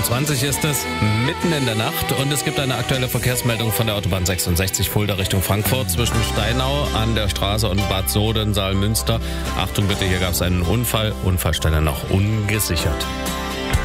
8:23 ist es, mitten in der Nacht, und es gibt eine aktuelle Verkehrsmeldung von der Autobahn 66 Fulda Richtung Frankfurt zwischen Steinau an der Straße und Bad Soden, Saalmünster. Achtung bitte, hier gab es einen Unfall, Unfallstelle noch ungesichert.